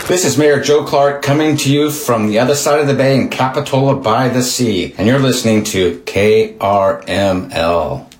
This is Mayor Joe Clark coming to you from the other side of the bay in Capitola by the Sea, and you're listening to KRML.